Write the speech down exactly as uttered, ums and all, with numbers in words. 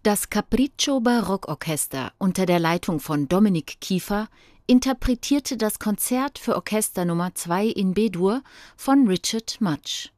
Das Capriccio Barockorchester unter der Leitung von Dominik Kiefer interpretierte das Konzert für Orchester Nummer zwei in B-Dur von Richard Mutch.